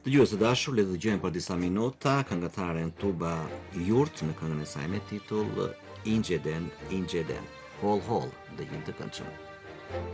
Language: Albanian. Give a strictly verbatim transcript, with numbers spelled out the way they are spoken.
Dëgjues të dashur, le të dëgjojmë për disa minuta këngëtaren Tuba Yurt në këngën e saj me titull Inceden, Inceden. Hol Hol, dëgjim të këndshëm.